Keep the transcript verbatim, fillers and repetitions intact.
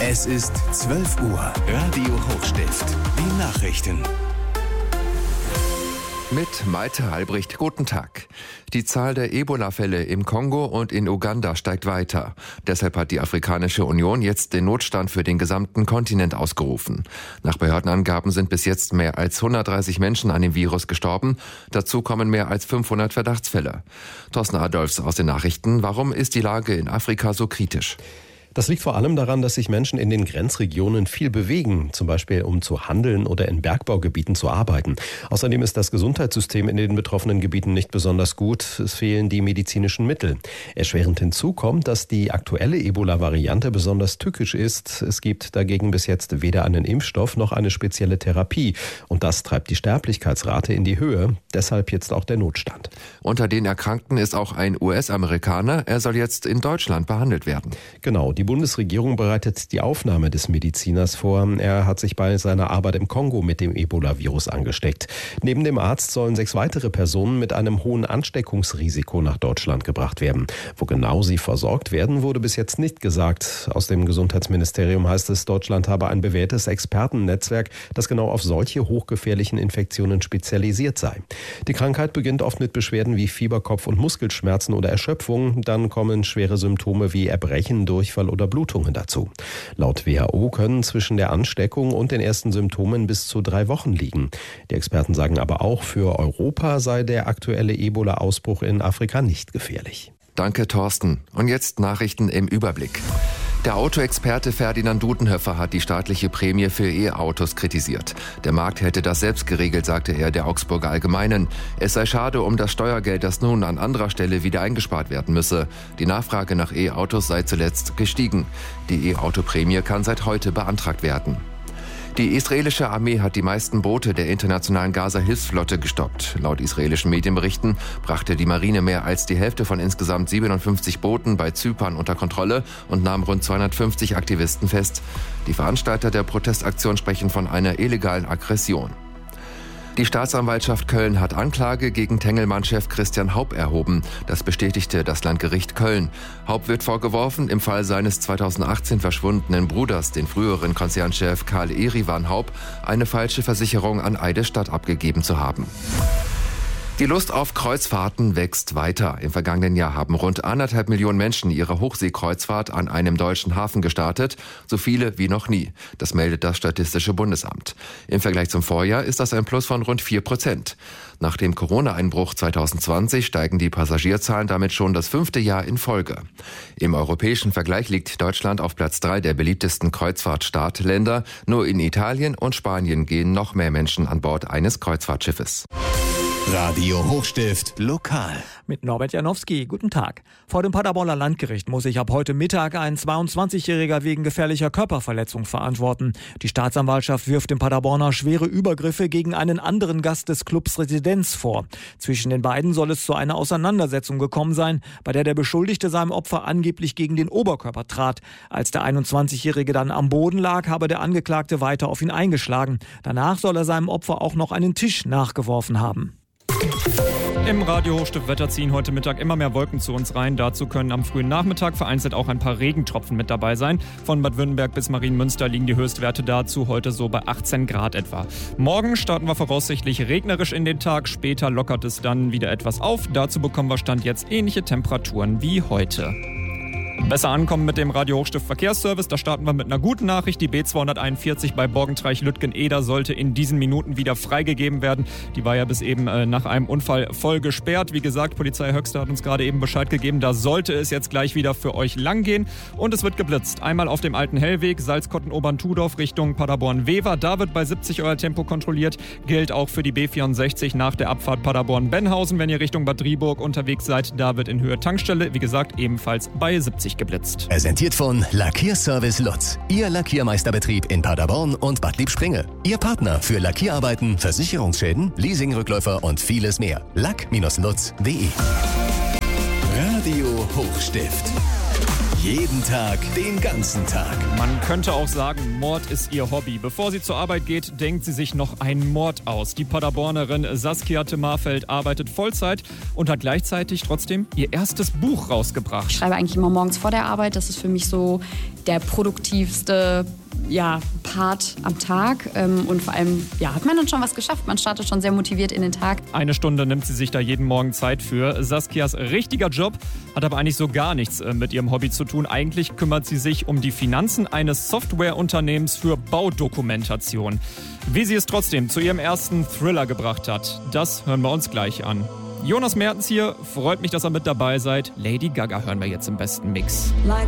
Es ist zwölf Uhr. Radio Hochstift. Die Nachrichten. Mit Malte Halbricht, guten Tag. Die Zahl der Ebola-Fälle im Kongo und in Uganda steigt weiter. Deshalb hat die Afrikanische Union jetzt den Notstand für den gesamten Kontinent ausgerufen. Nach Behördenangaben sind bis jetzt mehr als hundertdreißig Menschen an dem Virus gestorben. Dazu kommen mehr als fünfhundert Verdachtsfälle. Thorsten Adolfs aus den Nachrichten. Warum ist die Lage in Afrika so kritisch? Das liegt vor allem daran, dass sich Menschen in den Grenzregionen viel bewegen, zum Beispiel um zu handeln oder in Bergbaugebieten zu arbeiten. Außerdem ist das Gesundheitssystem in den betroffenen Gebieten nicht besonders gut. Es fehlen die medizinischen Mittel. Erschwerend hinzu kommt, dass die aktuelle Ebola-Variante besonders tückisch ist. Es gibt dagegen bis jetzt weder einen Impfstoff noch eine spezielle Therapie. Und das treibt die Sterblichkeitsrate in die Höhe. Deshalb jetzt auch der Notstand. Unter den Erkrankten ist auch ein U S-Amerikaner. Er soll jetzt in Deutschland behandelt werden. Genau. Die Bundesregierung bereitet die Aufnahme des Mediziners vor. Er hat sich bei seiner Arbeit im Kongo mit dem Ebola-Virus angesteckt. Neben dem Arzt sollen sechs weitere Personen mit einem hohen Ansteckungsrisiko nach Deutschland gebracht werden. Wo genau sie versorgt werden, wurde bis jetzt nicht gesagt. Aus dem Gesundheitsministerium heißt es, Deutschland habe ein bewährtes Expertennetzwerk, das genau auf solche hochgefährlichen Infektionen spezialisiert sei. Die Krankheit beginnt oft mit Beschwerden wie Fieber, Kopf- und Muskelschmerzen oder Erschöpfung. Dann kommen schwere Symptome wie Erbrechen, Durchfall oder Blutungen dazu. Laut W H O können zwischen der Ansteckung und den ersten Symptomen bis zu drei Wochen liegen. Die Experten sagen aber auch, für Europa sei der aktuelle Ebola-Ausbruch in Afrika nicht gefährlich. Danke, Thorsten. Und jetzt Nachrichten im Überblick. Der Autoexperte Ferdinand Dudenhöfer hat die staatliche Prämie für E-Autos kritisiert. Der Markt hätte das selbst geregelt, sagte er der Augsburger Allgemeinen. Es sei schade um das Steuergeld, das nun an anderer Stelle wieder eingespart werden müsse. Die Nachfrage nach E-Autos sei zuletzt gestiegen. Die E-Auto-Prämie kann seit heute beantragt werden. Die israelische Armee hat die meisten Boote der internationalen Gaza-Hilfsflotte gestoppt. Laut israelischen Medienberichten brachte die Marine mehr als die Hälfte von insgesamt siebenundfünfzig Booten bei Zypern unter Kontrolle und nahm rund zweihundertfünfzig Aktivisten fest. Die Veranstalter der Protestaktion sprechen von einer illegalen Aggression. Die Staatsanwaltschaft Köln hat Anklage gegen Tengelmann-Chef Christian Haup erhoben. Das bestätigte das Landgericht Köln. Haup wird vorgeworfen, im Fall seines zweitausendachtzehn verschwundenen Bruders, den früheren Konzernchef Karl Erivan Haup, eine falsche Versicherung an Eidesstadt abgegeben zu haben. Die Lust auf Kreuzfahrten wächst weiter. Im vergangenen Jahr haben rund anderthalb Millionen Menschen ihre Hochseekreuzfahrt an einem deutschen Hafen gestartet. So viele wie noch nie. Das meldet das Statistische Bundesamt. Im Vergleich zum Vorjahr ist das ein Plus von rund vier Prozent. Nach dem Corona-Einbruch zweitausendzwanzig steigen die Passagierzahlen damit schon das fünfte Jahr in Folge. Im europäischen Vergleich liegt Deutschland auf Platz drei der beliebtesten Kreuzfahrtstartländer. Nur in Italien und Spanien gehen noch mehr Menschen an Bord eines Kreuzfahrtschiffes. Radio Hochstift lokal. Mit Norbert Janowski. Guten Tag. Vor dem Paderborner Landgericht muss sich ab heute Mittag ein zweiundzwanzigjähriger wegen gefährlicher Körperverletzung verantworten. Die Staatsanwaltschaft wirft dem Paderborner schwere Übergriffe gegen einen anderen Gast des Clubs Residenz vor. Zwischen den beiden soll es zu einer Auseinandersetzung gekommen sein, bei der der Beschuldigte seinem Opfer angeblich gegen den Oberkörper trat. Als der einundzwanzigjährige dann am Boden lag, habe der Angeklagte weiter auf ihn eingeschlagen. Danach soll er seinem Opfer auch noch einen Tisch nachgeworfen haben. Im Radio Hochstift-Wetter ziehen heute Mittag immer mehr Wolken zu uns rein. Dazu können am frühen Nachmittag vereinzelt auch ein paar Regentropfen mit dabei sein. Von Bad Württemberg bis Marienmünster liegen die Höchstwerte dazu heute so bei achtzehn Grad etwa. Morgen starten wir voraussichtlich regnerisch in den Tag. Später lockert es dann wieder etwas auf. Dazu bekommen wir Stand jetzt ähnliche Temperaturen wie heute. Besser ankommen mit dem Radio Hochstift Verkehrsservice. Da starten wir mit einer guten Nachricht. Die B zweihunderteinundvierzig bei Borgentreich-Lütgen-Eder sollte in diesen Minuten wieder freigegeben werden. Die war ja bis eben äh, nach einem Unfall voll gesperrt. Wie gesagt, Polizei Höxter hat uns gerade eben Bescheid gegeben. Da sollte es jetzt gleich wieder für euch lang gehen. Und es wird geblitzt. Einmal auf dem alten Hellweg, Salzkotten-Obern-Tudorf Richtung Paderborn-Wever. Da wird bei siebzig euer Tempo kontrolliert. Gilt auch für die B vierundsechzig nach der Abfahrt Paderborn-Benhausen. Wenn ihr Richtung Bad Driburg unterwegs seid, da wird in Höhe Tankstelle, wie gesagt, ebenfalls bei siebzig geblitzt. Präsentiert von Lackierservice Lutz. Ihr Lackiermeisterbetrieb in Paderborn und Bad Liebspringe. Ihr Partner für Lackierarbeiten, Versicherungsschäden, Leasingrückläufer und vieles mehr. lack Bindestrich lutz punkt de. Radio Hochstift. Jeden Tag, den ganzen Tag. Man könnte auch sagen, Mord ist ihr Hobby. Bevor sie zur Arbeit geht, denkt sie sich noch einen Mord aus. Die Paderbornerin Saskia Temarfeld arbeitet Vollzeit und hat gleichzeitig trotzdem ihr erstes Buch rausgebracht. Ich schreibe eigentlich immer morgens vor der Arbeit. Das ist für mich so der produktivste ja, Part am Tag. Ähm, und vor allem ja, hat man dann schon was geschafft. Man startet schon sehr motiviert in den Tag. Eine Stunde nimmt sie sich da jeden Morgen Zeit für. Saskias richtiger Job hat aber eigentlich so gar nichts mit ihrem Hobby zu tun. Eigentlich kümmert sie sich um die Finanzen eines Softwareunternehmens für Baudokumentation. Wie sie es trotzdem zu ihrem ersten Thriller gebracht hat, das hören wir uns gleich an. Jonas Mertens hier, freut mich, dass ihr mit dabei seid. Lady Gaga hören wir jetzt im besten Mix. Like